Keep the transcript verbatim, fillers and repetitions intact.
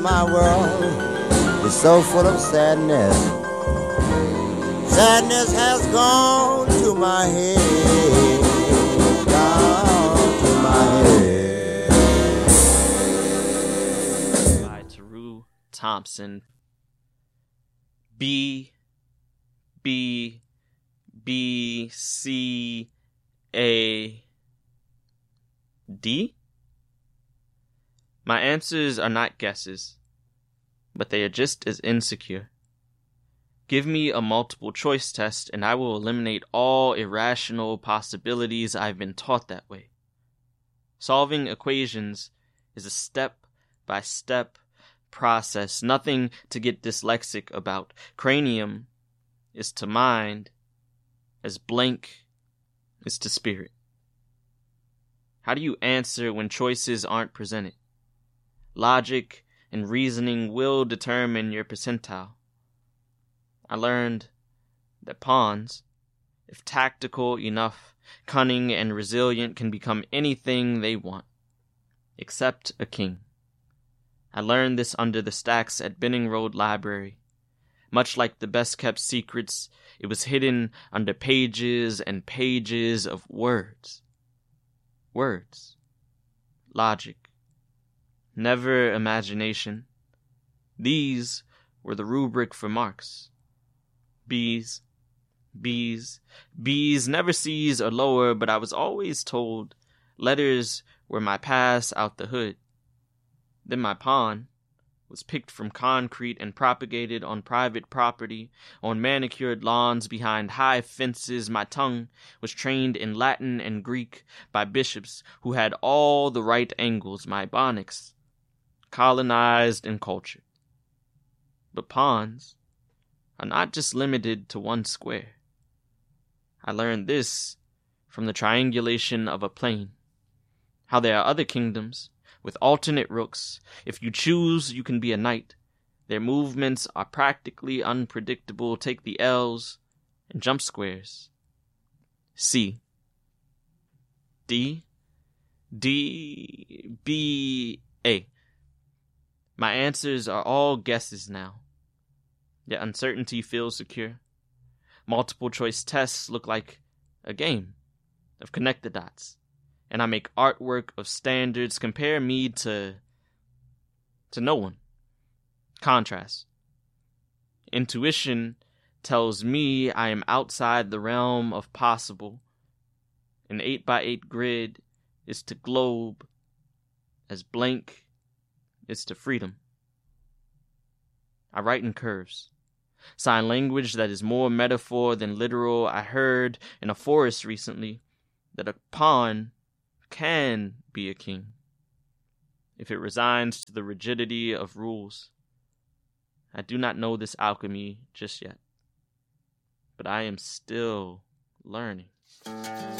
My world is so full of sadness. Sadness has gone to my head, gone to my head. By Taru Thompson. B, B, B, C, A, D? My answers are not guesses, but they are just as insecure. Give me a multiple choice test and I will eliminate all irrational possibilities I've been taught that way. Solving equations is a step-by-step process, nothing to get dyslexic about. Cranium is to mind as blank is to spirit. How do you answer when choices aren't presented? Logic and reasoning will determine your percentile. I learned that pawns, if tactical enough, cunning and resilient, can become anything they want, except a king. I learned this under the stacks at Benning Road Library. Much like the best-kept secrets, it was hidden under pages and pages of words. Words. Logic. Never imagination. These were the rubric for marks. B's, B's, B's, never C's or lower, but I was always told letters were my pass out the hood. Then my pawn was picked from concrete and propagated on private property, on manicured lawns behind high fences. My tongue was trained in Latin and Greek by bishops who had all the right angles. My bonics colonized and cultured. But pawns are not just limited to one square. I learned this from the triangulation of a plane. How there are other kingdoms with alternate rooks. If you choose, you can be a knight. Their movements are practically unpredictable. Take the L's and jump squares. C. D. D. B. A. My answers are all guesses now. Yet uncertainty feels secure. Multiple choice tests look like a game of connect the dots. And I make artwork of standards. Compare me to to no one. Contrast. Intuition tells me I am outside the realm of possible. An eight by eight grid is to globe as blank is to freedom. I write in curves. Sign language that is more metaphor than literal. I heard in a forest recently that a pawn can be a king if it resigns to the rigidity of rules. I do not know this alchemy just yet, but I am still learning.